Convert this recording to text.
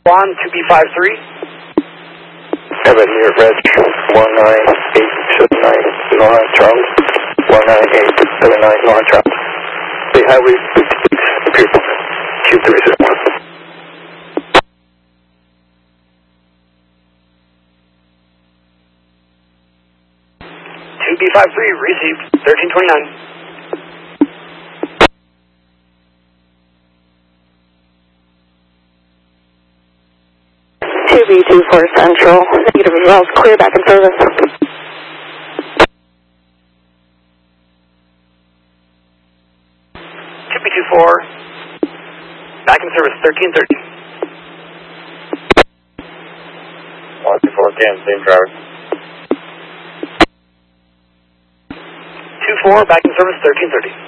on 2B53. Have it near Red 19879 North Charles. 19879 North Charles. The Highway 56, Pierpont, Q361. B53 received 1329. B24 Central, negative results, clear back in service. 2B24, back in service 1330. 124 again, same driver. 24, back in service 1330.